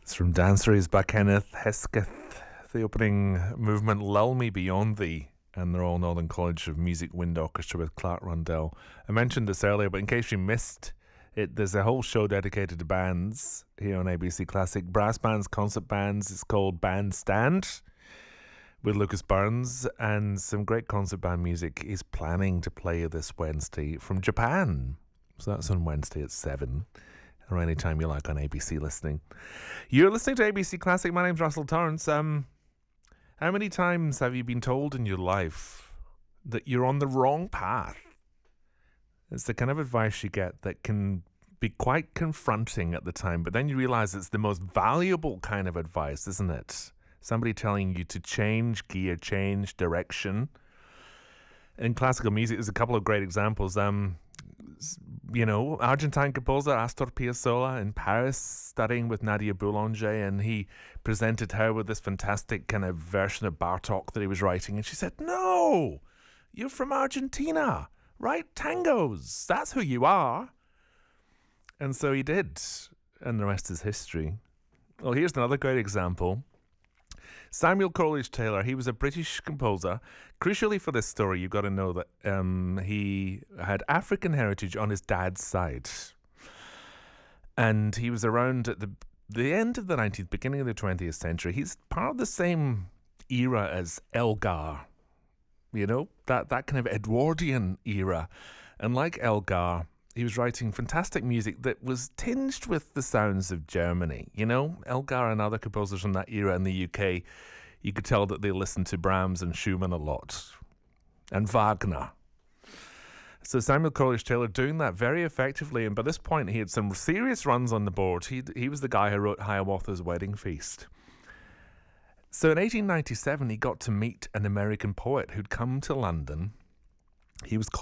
It's from Danceries by Kenneth Hesketh. The opening movement, Lull Me Beyond Thee, and the Royal Northern College of Music Wind Orchestra with Clark Rundell. I mentioned this earlier, but in case you missed it, there's a whole show dedicated to bands here on ABC Classic. Brass bands, concert bands. It's called Bandstand with Lucas Burns, and some great concert band music is planning to play this Wednesday from Japan. So that's on Wednesday at 7. Or anytime you like on ABC listening. You're listening to ABC Classic. My name's Russell Torrance. How many times have you been told in your life that you're on the wrong path? It's the kind of advice you get that can be quite confronting at the time, but then you realize it's the most valuable kind of advice, isn't it? Somebody telling you to change gear, change direction. In classical music, there's a couple of great examples. Argentine composer Astor Piazzolla in Paris studying with Nadia Boulanger, and he presented her with this fantastic kind of version of Bartok that he was writing, and she said, "No, you're from Argentina, write tangos, that's who you are." And so he did, and the rest is history. Well, here's another great example. Samuel Coleridge Taylor, he was a British composer. Crucially for this story, you've got to know that he had African heritage on his dad's side. And he was around at the end of the 19th, beginning of the 20th century. He's part of the same era as Elgar, that kind of Edwardian era. And like Elgar, he was writing fantastic music that was tinged with the sounds of Germany. Elgar and other composers from that era in the UK, you could tell that they listened to Brahms and Schumann a lot. And Wagner. So Samuel Coleridge Taylor doing that very effectively. And by this point, he had some serious runs on the board. He was the guy who wrote Hiawatha's Wedding Feast. So in 1897, he got to meet an American poet who'd come to London. He was